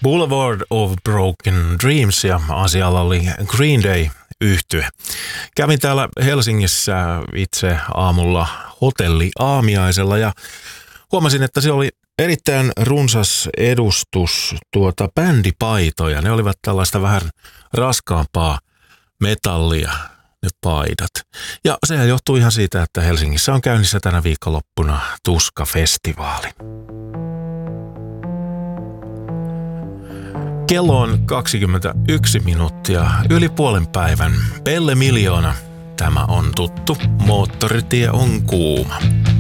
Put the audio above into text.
Boulevard of Broken Dreams ja asialla oli Green Day -yhtye. Kävin täällä Helsingissä itse aamulla hotelli aamiaisella ja huomasin, että se oli erittäin runsas edustus bändipaitoja. Ne olivat tällaista vähän raskaampaa metallia, ne paidat. Ja sehän johtuu ihan siitä, että Helsingissä on käynnissä tänä viikonloppuna Tuska-festivaali. Kello on 21 minuuttia yli puolen päivän. Pelle Miljoona. Tämä on tuttu. Moottoritie on kuuma.